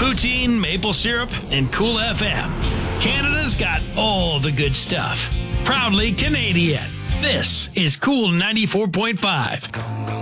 poutine, maple syrup, and Cool FM. Canada's got all the good stuff. Proudly Canadian. This is Cool 94.5.